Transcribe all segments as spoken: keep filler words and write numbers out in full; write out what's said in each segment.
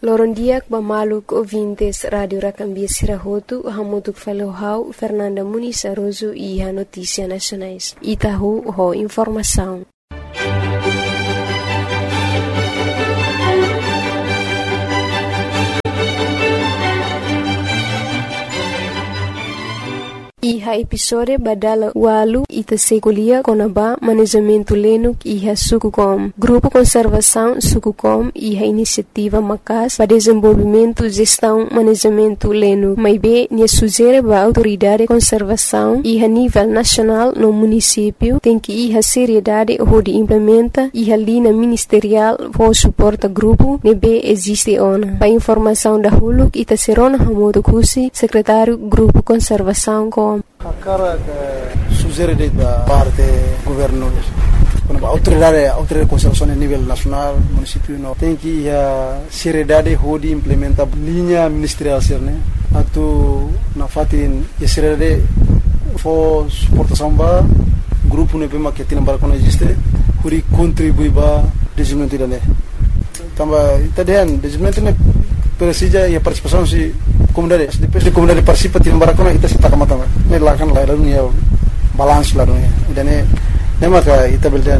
Lorondiak bamaluk ouvintes Radio Racambia Sirahotu, hamutuk falohau Fernanda Muniz Aroso e a Notícia Nacionais. Itahu ho informação. Iha episode badala walu ita sekulia konaba manejamento lenuk iha Sukucom. Grupo Conservação Sukucom iha iniciativa macas para desenvolvimento gestão manejamento lenuk. Maibe nia sugere ba autoridade de conservação iha nível nacional no município tem que iha seriedade ho de implementa iha linha ministerial ho suporta grupo nebe existe ona. Pa informação da huluk ita serona hamodo kusi secretário Grupo Conservação com A cara que sugere da parte do governo, a autoridade, a autoridade de conservação a nível nacional, município, não tem que a seriedade de implementar linha ministerial, né? Atu na fatin a seriedade for suportação ba grupo ne pema que tem para quando existe, huri contribui ba desenvolvimento da né. Tamba itadian desenvolvimento ne precisa e a participação se comunidade, depois de comunidade participa tem para quando ita se tak mata, ne lakan la dunia balance la dunia. Dan ne maka ita beldan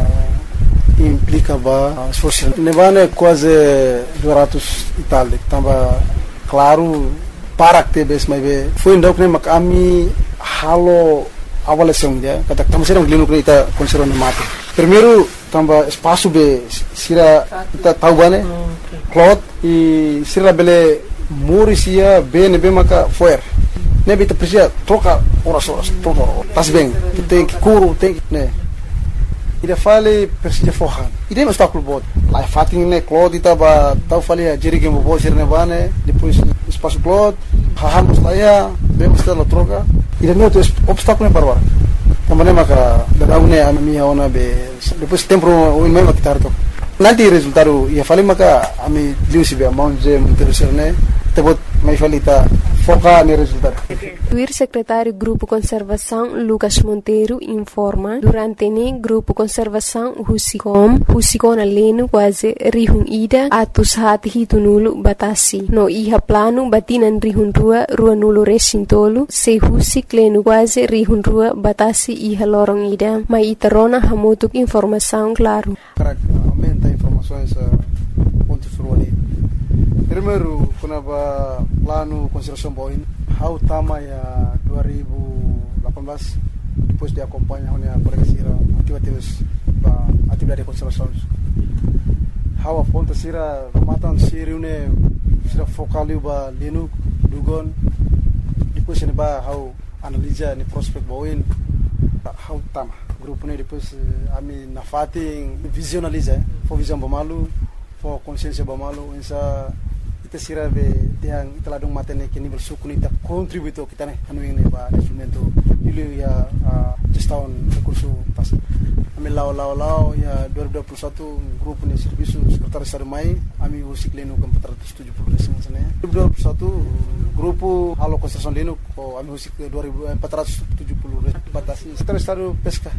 implica ba esforço. Ne bane quase duzentos e tal, tamba claro para que bes mai be foi ndok ne mak ami halo avaliação dia kata tamo serang lino que ita conserva ne mate. Primeiro tamba espaço be sira ita tahu bane cloth e sira bele Murisia bene bem maka fuer. Nebe te precisa troca horas horas troca tas bem. Tem que curo tem que né. Ida fale precisa forrar. Ida não está com o bot. Lá fatin né cloth ita ba tau fale a jeri que mo bo sirne bane depois espaço cloth hahamos lá ya bem está la troca. Ida não tem obstáculo né para também maka da une a minha ona be depois tempo o mesmo que tarto. Nanti resultado ia fale maka ami liu sibe amount je interessar né. Tebut mai falita foca no resultado. O secretário Grupo Conservação Lucas Monteiro informa durante ne Grupo Conservação Husicom Husicona leno quase rihun ida atus hat hitunulu batasi no iha plano batinan rihun rua rua nulu resintolu se husik leno quase rihun rua batasi iha lorong ida mai iterona hamutuk informação claro. Aumenta informações ponto surwali. Primeiro, quando ba plano conservação boin, how tama ya dua ribu lapan belas depois de acompanhar a colega sira atividades ba atividade de conservação. How a ponta sira matan sira une sira focaliu ba linu dugon depois ne ba how analisa ni prospect boin how tama grupo ne depois ami na fatin visualiza for visão bamalu for consciência bamalu insa ita sira be tiang ita ladung matene ke nível suku ni ita contributo kita ne anu ini ba desenvolvimento dulu ya gestão recurso pas ami lao lao lao ya dua ribu dua puluh satu grupo ni serviço sekretaris Estado mai ami usik leno ke empat ratus tujuh puluh desa sana dua ribu dua puluh satu grupo halo konstruksi leno ko ami usik dua ribu empat ratus tujuh puluh batasi sekretaris Estado pesca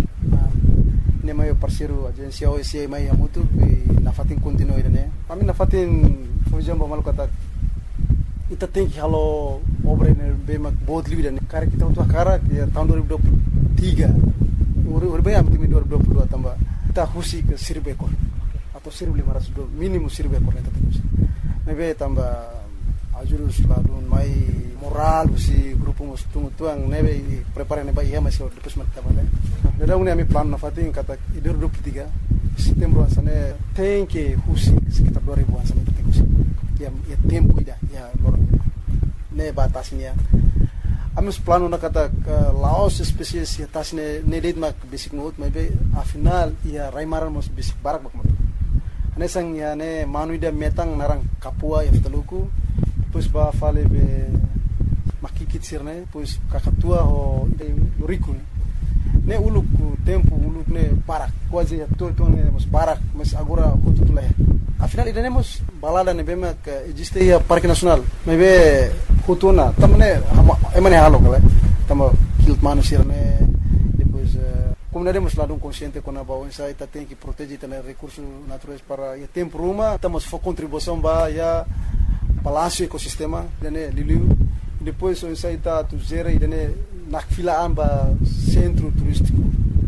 ne mai parceiro agência O S A mai amutu na fatin continue ne ami na fatin fujam ba malu kata ita tem que halo obra ne be mak bot livre ne cara kita untuk cara ya tahun dua ribu dua puluh tiga uri uri bayam timi dua ribu dua puluh dua tambah kita husi ke seribu ekor atau seribu lima ratus minimum seribu ekor kita terus nebe tambah ajurus ladun mai moral si grupo mus tungu tuang nebe prepare ne ba iya masih depois mat tabale dada uni ami plan na fatin kata dua ribu dua puluh tiga setembro sana tem que husi sekitar dua ribu an sana tem husi ya ya tempo ida ya lor ne batasnya amus plano na kata laos spesies ya tasne ne lid mak basic note maybe a final ya raimaran mos basic barak mak mat ane sang ya ne manuida metang narang kapua ya teluku pues ba fale be makikit sirne pues kakatua ho loriku ne uluk tempo uluk ne barak quase ya to to ne mos barak mas agora hutu tuleh afinal iremos balada ne bema que existe ya parque nacional maybe hutuna tamne emane halo kala tamo kilt manusir ne depois comunidade mas lá um consciente com a bawah saya kita tem que proteger também recursos naturais para ya tempo rumah estamos for contribuição ba ya balanço ecosistema dane liliu depois so saya ta tu zera e dane nak fila amba centro turístico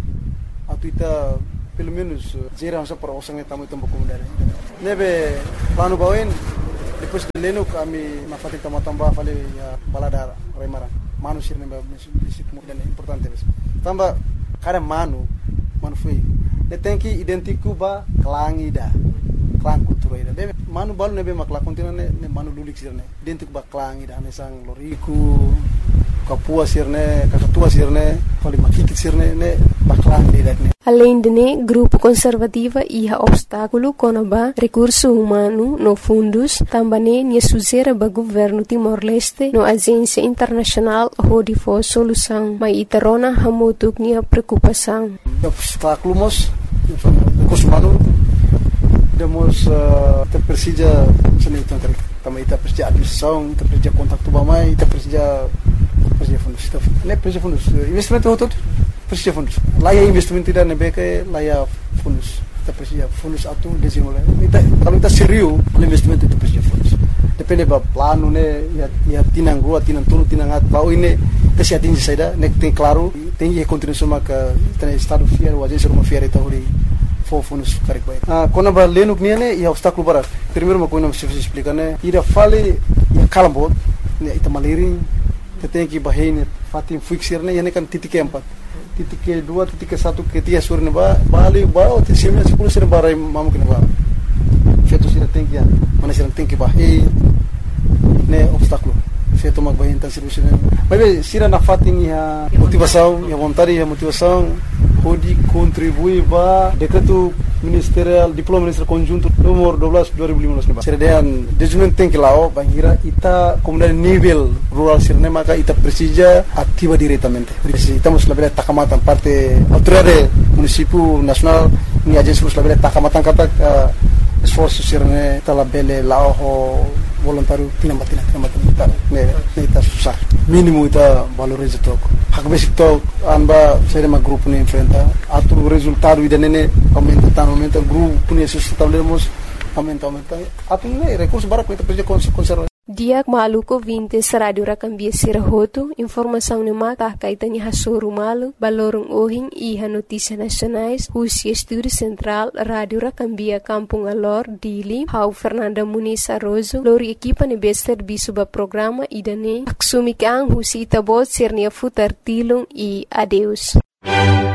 atu ita pelo menos zera asa para osang tamu tempo comunidade nebe plano bawin depois de leno kami na fatik tama tamba fale ya balada remara manu sirne ba bisik dane importante bes tamba kada manu manu foi de tem que identificar ba klangida klang kultura ida de manu balu nebe makla kontina ne manu lulik sirne identificar ba klangida ne sang loriku kapua sirne kakatua sirne fali makikit sirne ne ba klangida ne. Além de né, grupo conservativa e a obstáculo conaba recurso humano no fundos, também ne suzera ba governo Timor-Leste no agência internacional hodi for solução, mas itarona hamutuk nia preocupação. Obstáculo mos recurso humano demos te precisa seni tentang também te precisa administração, te precisa contato ba mai, te precisa precisa fundos, ne precisa fundos, investimento todo precisa fundos. Lá é investimento tidak nebe ke lá é fundos. Kita precisa fundos atu desenvolver. Kita kalau kita serius investimento itu precisa fundos. Depende ba plano ne ya ya tinang rua tinang tulu tinang at bau ini kita atingi saida nek tem claro tem que contribuição maka tem estado fiel o agência uma fiel itu hori for fundos correct baik. Ah quando ba leno que ne ya obstáculo para primeiro uma coisa não se explica né ira fale ya kalambot ne ita maliri kita tem que bahin fatim fixir ne ya kan titik empat titik ke dua, titik ke satu, ke tiga sur ne ba bali ba ti sembilan sepuluh sir barai mamu kene ba feto sir tem que mana sir tem que bahin ne obstáculo feto mag bahin tan serviço ne mas sira na fatim ya motivação ya vontade ya motivação pode contribuir ba decreto ministerial diploma ministerial conjunto nomor dua belas dua ribu lima belas ne ba serdean desenvolvimento tem que lao bangira ita comunidade nível rural sirne maka ita precisa ativa diretamente estamos la bela takamatan parte autoridade município nacional ni agência la bela takamatan kata esforço sirne ta la bela lao voluntário tinam batina tinam batina ne ne ita susah mínimo ita valoriza tok hak basic tok anba serema grupo ne enfrenta atu resultado ida nene aumenta tan aumenta grupo ne sustentabilidade aumenta aumenta atu ne recurso bara kita precisa conservar. Diak maluko vintes radio rakambia sirahoto, informação ne maka kaitanya hasuru malu, balorong ohin iha notícia nacionais, Husi Estúdio Central, Radio Rakambia Kampung Alor, Dili, Hau Fernanda Muniz Arrozo, lori equipa ne bester bisuba programa idane, aksumikang Husi Itabot sirnia futar tilong e adeus.